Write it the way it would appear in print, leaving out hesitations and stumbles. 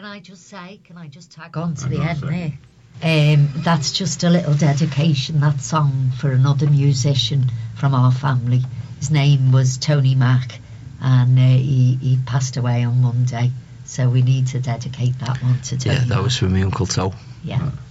can I just tag on to the go end for there? That's just a little dedication, that song, for another musician from our family. His name was Tony Mack, and he passed away on Monday, so we need to dedicate that one to Tony. Yeah, that was for my Uncle Toe. Yeah.